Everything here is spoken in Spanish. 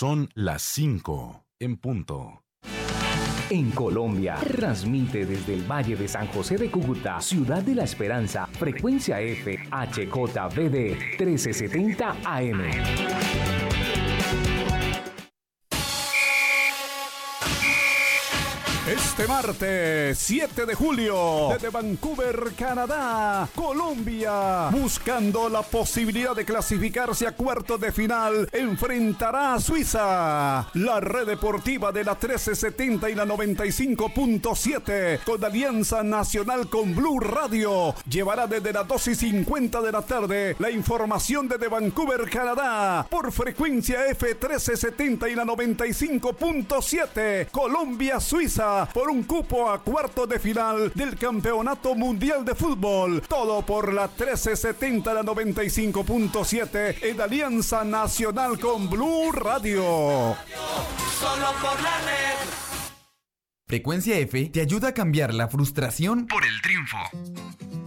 Son las 5 en punto. En Colombia, transmite desde el Valle de San José de Cúcuta, Ciudad de la Esperanza, frecuencia F, HJVD 1370 AM. Este martes 7 de julio, desde Vancouver, Canadá, Colombia, buscando la posibilidad de clasificarse a cuartos de final, enfrentará a Suiza. La red deportiva de la 1370 y la 95.7, con alianza nacional con Blue Radio, llevará desde las 2:50 de la tarde la información desde Vancouver, Canadá, por frecuencia F 1370 y la 95.7, Colombia, Suiza, por un cupo a cuartos de final del Campeonato Mundial de Fútbol. Todo por la 1370, la 95.7 en alianza nacional con Blue Radio. Solo por la red. Frecuencia F te ayuda a cambiar la frustración por el triunfo.